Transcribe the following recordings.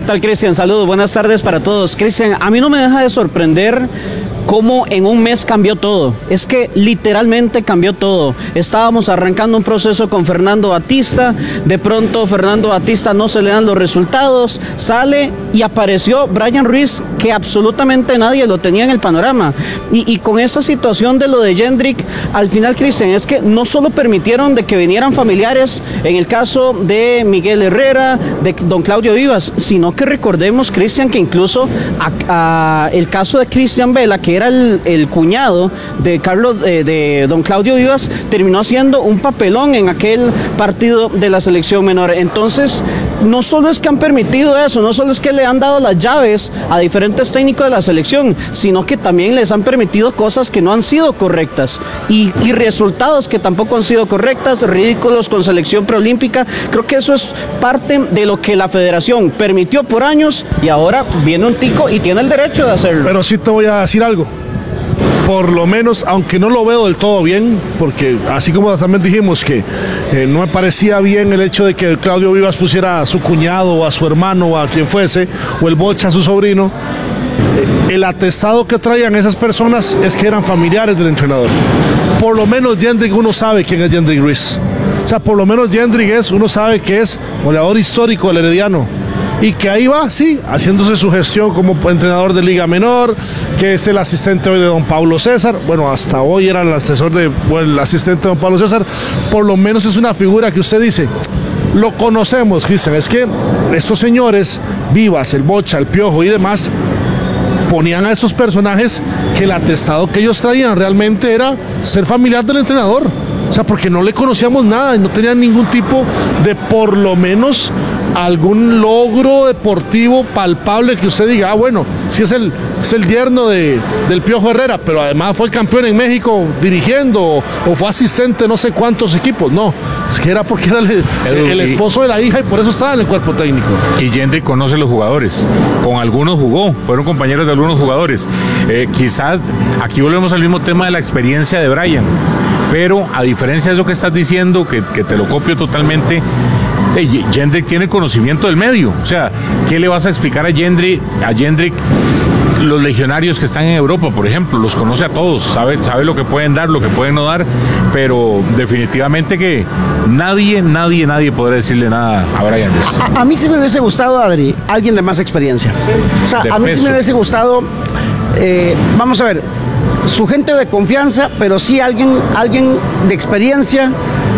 tal, Cristian? Saludos, buenas tardes para todos. Cristian, a mí no me deja de sorprender cómo en un mes cambió todo. Es que literalmente cambió todo. Estábamos arrancando un proceso con Fernando Batista, de pronto Fernando Batista no se le dan los resultados, sale y apareció Brian Ruiz, que absolutamente nadie lo tenía en el panorama. Y con esa situación de lo de Jendrik, al final, Cristian, es que no solo permitieron de que vinieran familiares, en el caso de Miguel Herrera, de don Claudio Vivas, sino que recordemos, Cristian, que incluso el caso de Cristian Vela, que era el cuñado de Carlos, de don Claudio Vivas, terminó haciendo un papelón en aquel partido de la selección menor. Entonces, no solo es que han permitido eso, no solo es que le han dado las llaves a diferentes técnicos de la selección, sino que también les han permitido cosas que no han sido correctas y resultados que tampoco han sido correctas, ridículos con selección preolímpica. Creo que eso es parte de lo que la federación permitió por años y ahora viene un tico y tiene el derecho de hacerlo. Pero sí te voy a decir algo. Por lo menos, aunque no lo veo del todo bien, porque así como también dijimos que no me parecía bien el hecho de que Claudio Vivas pusiera a su cuñado o a su hermano o a quien fuese, o el Bocha a su sobrino, el atestado que traían esas personas es que eran familiares del entrenador. Por lo menos Jendrik, uno sabe quién es Jendrik Ruiz. O sea, por lo menos Jendrik uno sabe que es goleador histórico del Herediano. Y que ahí va, sí, haciéndose su gestión como entrenador de Liga Menor, que es el asistente hoy de don Pablo César. Bueno, hasta hoy era el asistente de don Pablo César. Por lo menos es una figura que usted dice, lo conocemos, Cristian. Es que estos señores, Vivas, el Bocha, el Piojo y demás, ponían a estos personajes que el atestado que ellos traían realmente era ser familiar del entrenador. O sea, porque no le conocíamos nada y no tenían ningún tipo de, por lo menos, algún logro deportivo palpable que usted diga, bueno, sí es el yerno del Piojo Herrera, pero además fue campeón en México dirigiendo o fue asistente de no sé cuántos equipos. No, es que era porque era el esposo de la hija y por eso estaba en el cuerpo técnico. Y Jendrik conoce los jugadores, con algunos jugó, fueron compañeros de algunos jugadores. Quizás aquí volvemos al mismo tema de la experiencia de Brian, pero a diferencia de eso que estás diciendo, que te lo copio totalmente, Jendrik tiene conocimiento del medio. O sea, ¿qué le vas a explicar a Jendrik? Los legionarios que están en Europa, por ejemplo, los conoce a todos, sabe lo que pueden dar, lo que pueden no dar, pero definitivamente que nadie podrá decirle nada a Brian Ruiz. A mí sí me hubiese gustado, Adri, alguien de más experiencia. O sea, a mí sí me hubiese gustado, vamos a ver, su gente de confianza, pero sí alguien de experiencia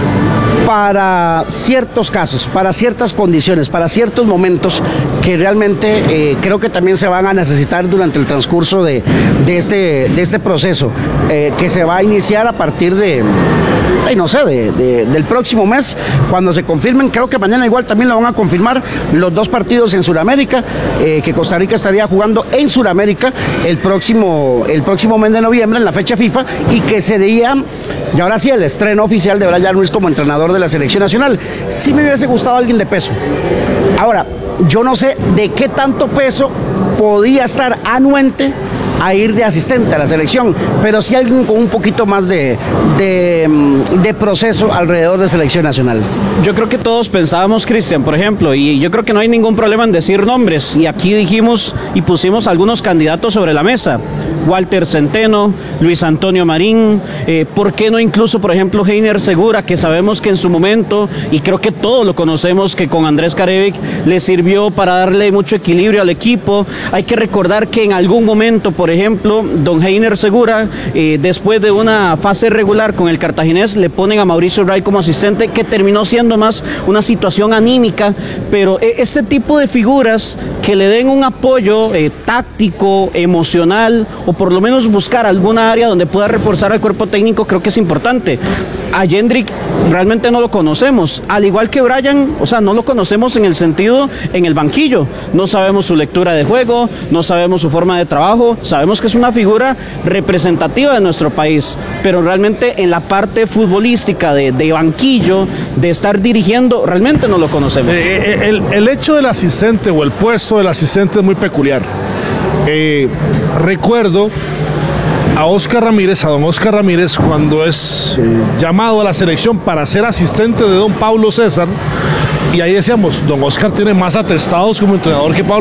para ciertos casos, para ciertas condiciones, para ciertos momentos que realmente creo que también se van a necesitar durante el transcurso de este proceso que se va a iniciar a partir del próximo mes, cuando se confirmen. Creo que mañana igual también lo van a confirmar los dos partidos en Sudamérica, que Costa Rica estaría jugando en Sudamérica el próximo mes de noviembre en la fecha FIFA, y que sería, y ahora sí, el estreno oficial de Brian Ruiz como entrenador de la selección nacional. Sí me hubiese gustado alguien de peso. Ahora, yo no sé de qué tanto peso podía estar anuente a ir de asistente a la selección, pero sí alguien con un poquito más de proceso alrededor de selección nacional. Yo creo que todos pensábamos, Cristian, por ejemplo, y yo creo que no hay ningún problema en decir nombres, y aquí dijimos y pusimos algunos candidatos sobre la mesa: Walter Centeno, Luis Antonio Marín, ¿por qué no incluso, por ejemplo, Heiner Segura, que sabemos que en su momento, y creo que todos lo conocemos, que con Andrés Carevic le sirvió para darle mucho equilibrio al equipo? Hay que recordar que en algún momento, por ejemplo, don Heiner Segura, después de una fase regular con el Cartaginés, le ponen a Mauricio Ray como asistente, que terminó siendo más una situación anímica, pero ese tipo de figuras que le den un apoyo táctico, emocional, o por lo menos buscar alguna área donde pueda reforzar al cuerpo técnico, creo que es importante. A Jendrik realmente no lo conocemos, al igual que Brian, o sea, no lo conocemos en el sentido, en el banquillo, no sabemos su lectura de juego, no sabemos su forma de trabajo, sabemos que es una figura representativa de nuestro país, pero realmente en la parte futbolística de banquillo, de estar dirigiendo, realmente no lo conocemos. El hecho del asistente o el puesto del asistente es muy peculiar. Recuerdo a don Oscar Ramírez, cuando es llamado a la selección para ser asistente de don Pablo César, y ahí decíamos, don Oscar tiene más atestados como entrenador que Pablo